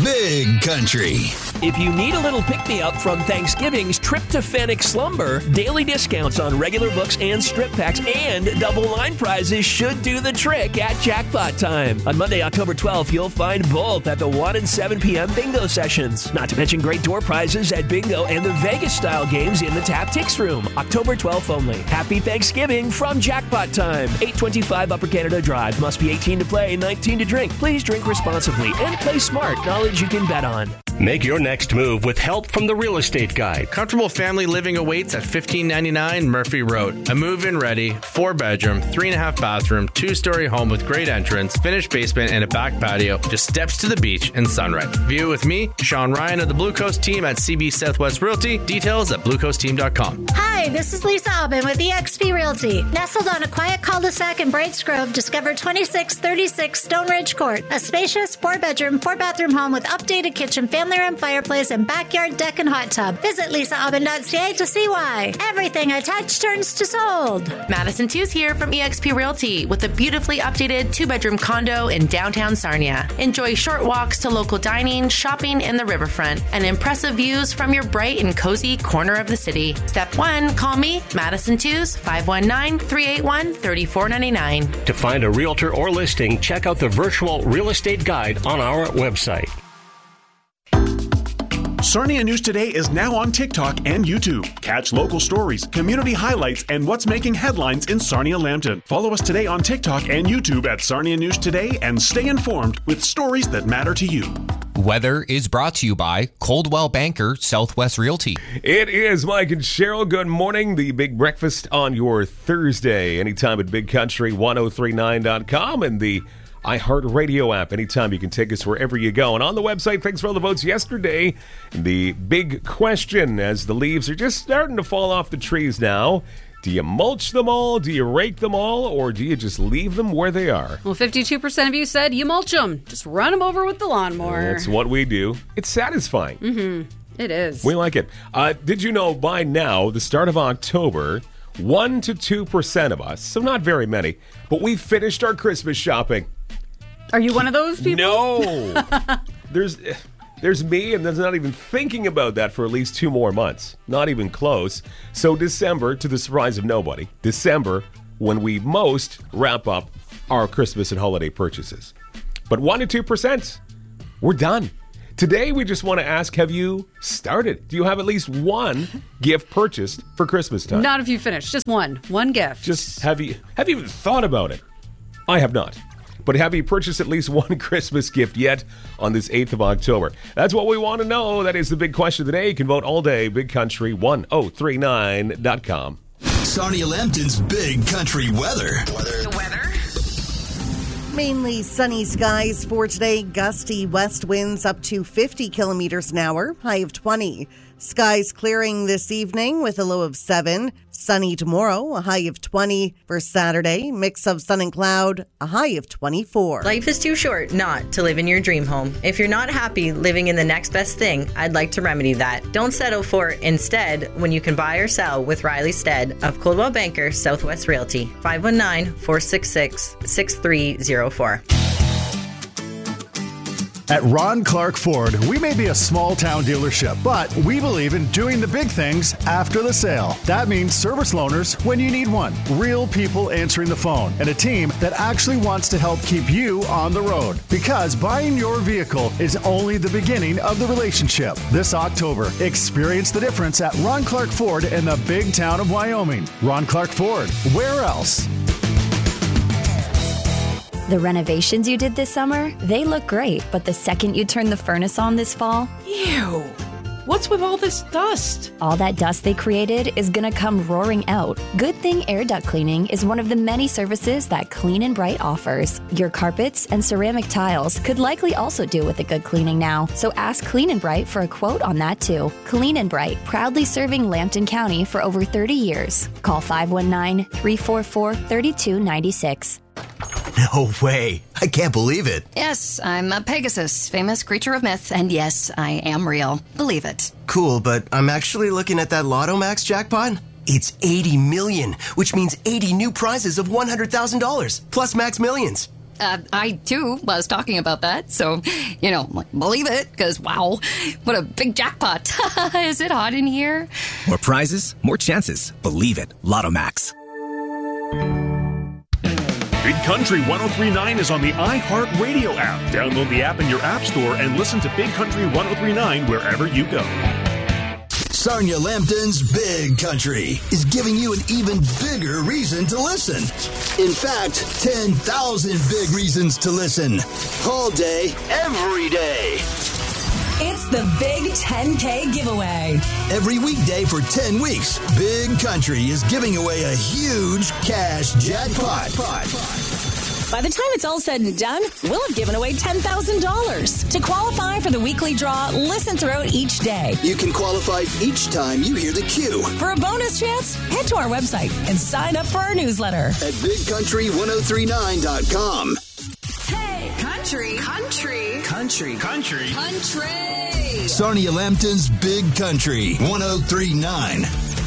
Big Country. If you need a little pick-me-up from Thanksgiving's tryptophanic slumber, daily discounts on regular books and strip packs and double line prizes should do the trick at jackpot time. On Monday, October 12th, you'll find both at the 1 and 7 p.m. bingo sessions. Not to mention great door prizes at bingo and the Vegas-style games in the Tap Tix room. October 12th only. Happy Thanksgiving from Jackpot Time. 825 Upper Canada Drive. Must be 18 to play, 19 to drink. Please drink responsibly and play smart. Knowledge you can bet on. Make your next move with help from the Real Estate Guide. Comfortable family living awaits at 1599 Murphy Road. A move-in ready, 4-bedroom, 3.5 bathroom, 2-story home with great entrance, finished basement, and a back patio. Just steps to the beach and sunrise. View with me, Sean Ryan of the Blue Coast team at CB Southwest Realty. Details at bluecoastteam.com. Hi, this is Lisa Albin with eXp Realty. Nestled on a quiet cul-de-sac in Brights Grove, discover 2636 Stone Ridge Court. A spacious 4-bedroom, 4-bathroom home with updated kitchen, family room, fireplace, and backyard deck and hot tub. Visit lisaalbin.ca to see why. Everything I touch turns to sold. Madison Two's here from eXp Realty with a beautifully updated 2-bedroom condo in downtown Sarnia. Enjoy short walks to local dining, shopping in the riverfront, and impressive views from your bright and cozy corner of the city. Step 1, call me, Madison Two's, 519-381-3499. To find a realtor or listing, check out the virtual real estate guide on our website. Sarnia News Today is now on TikTok and YouTube. Catch local stories, community highlights, and what's making headlines in Sarnia-Lambton. Follow us today on TikTok and YouTube at Sarnia News Today and stay informed with stories that matter to you. Weather is brought to you by Coldwell Banker Southwest Realty. It is Mike and Cheryl. Good morning. The Big Breakfast on your Thursday. Anytime at BigCountry1039.com and the iHeartRadio app. Anytime you can take us wherever you go. And on the website, thanks for all the votes yesterday. The big question, as the leaves are just starting to fall off the trees now, do you mulch them all? Do you rake them all? Or do you just leave them where they are? Well, 52% of you said you mulch them. Just run them over with the lawnmower. That's what we do. It's satisfying. Mm-hmm. It is. We like it. Did you know by now, the start of October, 1 to 2% of us, so not very many, but we've finished our Christmas shopping. Are you one of those people? No. There's me, and there's not even thinking about that for at least 2 more months. Not even close. So December, to the surprise of nobody, December, when we most wrap up our Christmas and holiday purchases. But 1 to 2%, we're done. Today, we just want to ask, have you started? Do you have at least one gift purchased for Christmas time? Not if you finished. Just one. One gift. Just have you even thought about it? I have not. But have you purchased at least one Christmas gift yet on this 8th of October? That's what we want to know. That is the big question today. You can vote all day. BigCountry1039.com. Sarnia-Lambton's Big Country weather. The weather? Mainly sunny skies for today. Gusty west winds up to 50 kilometers an hour. High of 20. Skies clearing this evening with a low of 7. Sunny tomorrow, a high of 20. For Saturday, mix of sun and cloud, a high of 24. Life is too short not to live in your dream home. If you're not happy living in the next best thing, I'd like to remedy that. Don't settle for instead when you can buy or sell with Riley Stead of Coldwell Banker Southwest Realty. 519-466-6304. At Ron Clark Ford, we may be a small-town dealership, but we believe in doing the big things after the sale. That means service loaners when you need one, real people answering the phone, and a team that actually wants to help keep you on the road. Because buying your vehicle is only the beginning of the relationship. This October, experience the difference at Ron Clark Ford in the big town of Wyoming. Ron Clark Ford, where else? The renovations you did this summer, they look great, but the second you turn the furnace on this fall... Ew! What's with all this dust? All that dust they created is gonna come roaring out. Good Thing Air Duct Cleaning is one of the many services that Clean and Bright offers. Your carpets and ceramic tiles could likely also do with a good cleaning now, so ask Clean and Bright for a quote on that too. Clean and Bright, proudly serving Lambton County for over 30 years. Call 519-344-3296. No way. I can't believe it. Yes, I'm a Pegasus, famous creature of myth, and yes, I am real. Believe it. Cool, but I'm actually looking at that Lotto Max jackpot. It's 80 million, which means 80 new prizes of $100,000, plus Max Millions. I too was talking about that. So, believe it, because wow, what a big jackpot. Is it hot in here? More prizes, more chances. Believe it. Lotto Max. Big Country 103.9 is on the iHeartRadio app. Download the app in your app store and listen to Big Country 103.9 wherever you go. Sarnia Lambton's Big Country is giving you an even bigger reason to listen. In fact, 10,000 big reasons to listen. All day, every day. It's the Big 10K giveaway. Every weekday for 10 weeks, Big Country is giving away a huge cash jackpot. By the time it's all said and done, we'll have given away $10,000. To qualify for the weekly draw, listen throughout each day. You can qualify each time you hear the cue. For a bonus chance, head to our website and sign up for our newsletter at bigcountry1039.com. Hey, country. Sarnia Lambton's Big Country 103.9.